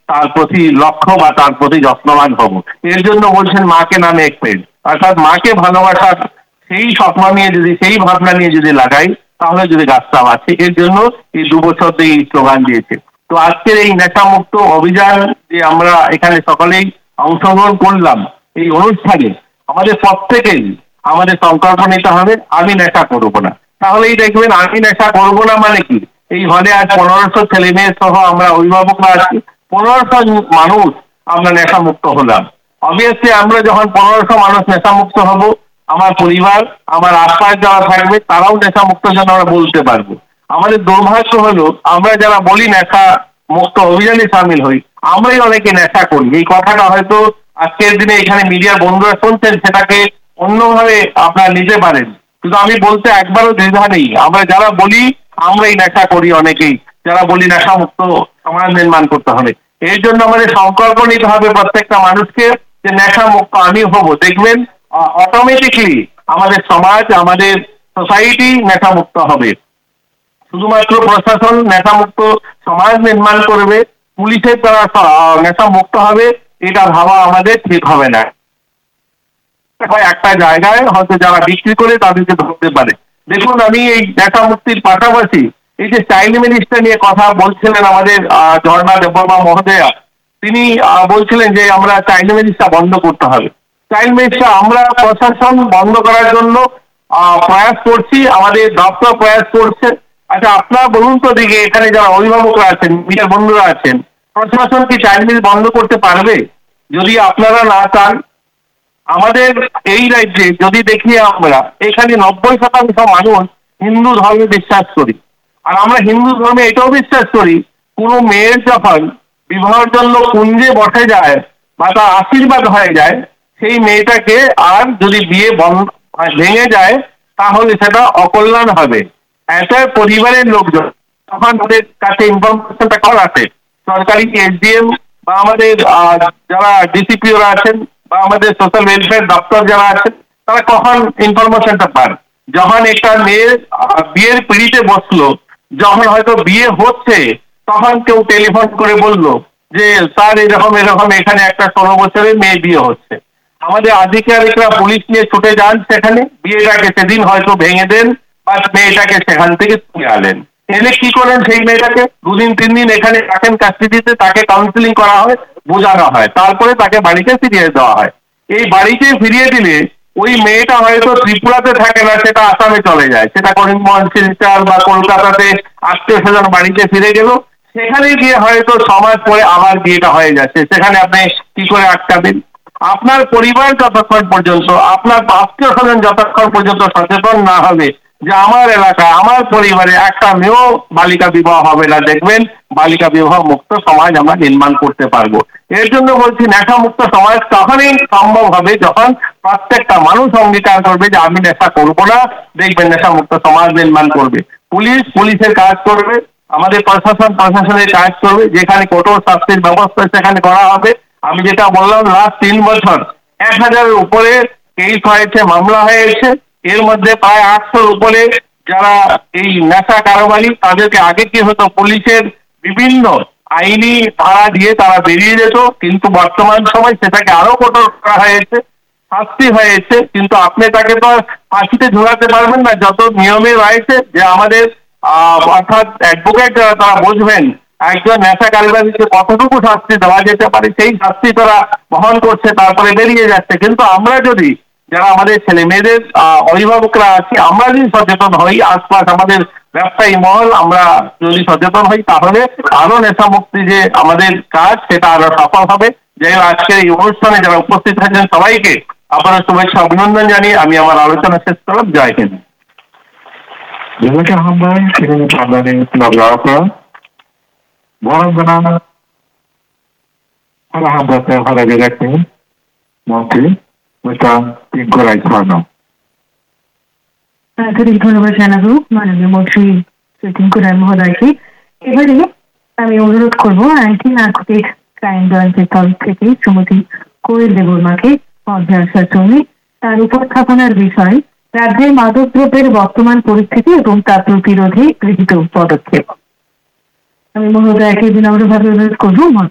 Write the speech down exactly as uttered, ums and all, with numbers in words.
তার প্রতি লক্ষ্য বা তার প্রতি যত্নবান হব। এর জন্য বলছেন মাকে নামে এক পেজ, অর্থাৎ মাকে ভালোবাসার সেই স্বপ্ন নিয়ে যদি, সেই ভাবনা নিয়ে যদি লাগাই, তাহলে যদি গাছটা বাঁচে। এর জন্য এই দু বছর দিয়ে এই স্লোগান দিয়েছে। তো আজকের এই নেশামুক্ত অভিযান যে আমরা এখানে সকলেই অংশগ্রহণ করলাম এই অনুষ্ঠানে, আমাদের প্রত্যেকেই আমাদের সংকল্প নিতে হবে আমি নেশা করবো না। তাহলেই দেখবেন আমি নেশা করবো না মানে কি, এই হলে আজ পনেরোশো ছেলে মেয়ে সহ আমরা অভিভাবকরা আছি, পনেরোশো মানুষ আমরা নেশামুক্ত হলাম। অবভিয়াসলি আমরা যখন পনেরোশো মানুষ নেশামুক্ত হব, আমার পরিবার, আমার আশপাশ যারা থাকবে তারাও নেশামুক্ত যেন আমরা বলতে পারবো। আমাদের দুর্ভাগ্য হলো আমরা যারা বলি নেশা মুক্ত অভিযানে সামিল হই, আমরাই অনেকে নেশা করি। এই কথাটা হয়তো আজকের দিনে এখানে মিডিয়ার বন্ধুরা শুনছেন, সেটাকে অন্যভাবে আপনারা নিতে পারেন, কিন্তু আমি বলতে একবারও দ্বিধা নেই। আমরা যারা বলি আমরাই নেশা করি, অনেকেই যারা বলি নেশা মুক্ত সমাজ নির্মাণ করতে হবে। এর জন্য আমাদের সংকল্প নিতে হবে প্রত্যেকটা মানুষকে যে নেশা মুক্ত আমি হব। দেখবেন অটোমেটিকলি আমাদের সমাজ, আমাদের সোসাইটি নেশা মুক্ত হবে। শুধুমাত্র প্রশাসন নেশামুক্ত সমাজ নির্মাণ করবে, পুলিশের দ্বারা নেশা মুক্ত হবে, এটা ভাবা আমাদের ঠিক হবে না। একটা জায়গায় হয়তো যারা বিক্রি করে তাদেরকে ধরতে পারে। দেখুন, আমি এই নেশা মুক্তির পাশাপাশি এই যে চাইল্ড মিনিস্টার নিয়ে কথা বলছিলেন আমাদের ঝর্ণা দেববর্মা মহোদয়া, তিনি বলছিলেন যে আমরা চাইল্ড মিনিস্টার বন্ধ করতে হবে। চাইল্ড মিনিস্টার আমরা প্রশাসন বন্ধ করার জন্য প্রয়াস করছি, আমাদের দপ্তর প্রয়াস করছে। আচ্ছা, আপনারা বলুন তো দিকে, এখানে যারা অভিভাবকরা আছেন, মিডিয়ার বন্ধুরা আছেন, প্রশাসন কি চাইল্ড মিনিস্টার বন্ধ করতে পারবে? যদি আপনারা না চান, আমাদের এই রাজ্যে যদি দেখি আমরা এখানে নব্বই শতাংশ মানুষ হিন্দু ধর্মে বিশ্বাস করি। আর আমরা হিন্দু ধর্মে এটাও বিশ্বাস করি, কোনো মেয়ের যখন বিবাহের জন্য কুঞ্জে বসে যায় বা তার আশীর্বাদ হয়ে যায়, সেই মেয়েটাকে আর যদি বিয়ে বন্ধ ভেঙে যায় তাহলে সেটা অকল্যাণ হবে। একটা পরিবারের লোকজন তখন তাদের কাছে ইনফরমেশনটা কল আসে, সরকারি এসডিএম বা আমাদের যারা ডিসিপিওরা আছেন বা আমাদের সোশ্যাল ওয়েলফেয়ার দপ্তর যারা আছেন, তারা কখন ইনফরমেশনটা পান? যখন একটা মেয়ের বিয়ের পিড়িতে বসলো, যখন হয়তো বিয়ে হচ্ছে, তখন কেউ টেলিফোন করে বললো যে স্যার এরকম এরকম এখানে একটা ষোলো বছরের মেয়ে বিয়ে হচ্ছে। আমাদের আধিকারিকরা পুলিশ নিয়ে ছুটে যান সেখানে, বিয়েটাকে সেদিন হয়তো ভেঙে দেন বা মেয়েটাকে সেখান থেকে তুলে আনেন। এলে কি করেন, সেই মেয়েটাকে দুদিন তিন দিন এখানে রাখেন কাস্টডিতে, তাকে কাউন্সিলিং করা হয়, বোঝানো হয়, তারপরে তাকে বাড়িতে ফিরিয়ে দেওয়া হয়। এই বাড়িতে ফিরিয়ে দিলে ওই মেয়েটা হয়তো ত্রিপুরাতে থাকে না, সেটা আসামে চলে যায়, সেটা করিমগঞ্জ, শিলচর বা কলকাতাতে আত্মীয় স্বজন বাড়িতে ফিরে গেল, সেখানে গিয়ে হয়তো সমাজ পরে আবার বিয়েটা হয়ে যাচ্ছে। সেখানে আপনি কি করে আটকাবেন? আপনার পরিবার যতক্ষণ পর্যন্ত, আপনার আত্মীয় স্বজন যতক্ষণ পর্যন্ত সচেতন না হবে যে আমার এলাকায়, আমার পরিবারে একটা মেয়েও বালিকা বিবাহ হবে না, দেখবেন বালিকা বিবাহ মুক্ত সমাজ আমরা নির্মাণ করতে পারবো। এর জন্য বলছি নেশা মুক্ত সমাজ তখনই সম্ভব হবে যখন প্রত্যেকটা মানুষ অঙ্গীকার করবে যে আমি নেশা করবো না, দেখবেন নেশা মুক্ত সমাজ নির্মাণ করবে। পুলিশ পুলিশের কাজ করবে, আমাদের প্রশাসন প্রশাসনের কাজ করবে, যেখানে কঠোর শাস্তির ব্যবস্থা সেখানে করা হবে। আমি যেটা বললাম, লাস্ট তিন বছর এক হাজারের উপরে কেস হয়েছে, মামলা হয়েছে, এর মধ্যে প্রায় আটশোর উপরে যারা এই নেশা কারবারি, তাদেরকে আগে কি হতো পুলিশের বিভিন্ন আইনি ধারা দিয়ে তারা বেরিয়ে যেত, কিন্তু বর্তমান সময় সেটাকে আরো কঠোর করা হয়েছে, শাস্তি হয়েছে, কিন্তু আপনি তাকে তো ফাঁসিতে ঝোলাতে পারবেন না। যত নিয়মে রয়েছে যে আমাদের অর্থাৎ অ্যাডভোকেট যারা তারা বুঝবেন একজন নেশা কারবারিকে কতটুকু শাস্তি দেওয়া যেতে পারে, সেই শাস্তি তারা বহন করছে, তারপরে বেরিয়ে যাচ্ছে। কিন্তু আমরা যদি, যারা আমাদের ছেলে মেয়েদের অভিভাবকরা আছি, আমরা যদি সচেতন হই, আশপাশ আমাদের ব্যবসায়ী মহল আমরা যদি সচেতন হই, তাহলে আরো নেশা মুক্তি যে আমাদের কাজ সেটা আরো সফল হবে। যাই হোক, আজকের এই অনুষ্ঠানে যারা উপস্থিত থাকেন সবাইকে আপনার শুভেচ্ছা অভিনন্দন জানিয়ে আমি আমার আলোচনা শেষ করলাম। জয় Hind. Demikian hamba ini kembali beberapa orang kenal para hamba saya pada direktur mungkin macam tinggal sana. আন্তরিক ধন্যবাদ জানাবো মাননীয় মন্ত্রী সুইটিং কুরার মহোদয়কে। এবারে আমি অনুরোধ করবো অ্যান্টি নার্কোটিক ক্রাইম ব্রাঞ্চের তরফ থেকে শ্রীমতী কোয়েল দেববর্মাকে মঞ্চে আসার জন্য। তার উপস্থাপনার বিষয় রাজ্যের মাদক দ্রব্যের বর্তমান পরিস্থিতি এবং তার প্রতিরোধে গৃহীত পদক্ষেপ। আমি মহোদয়কে বিনম্রভাবে অনুরোধ করবো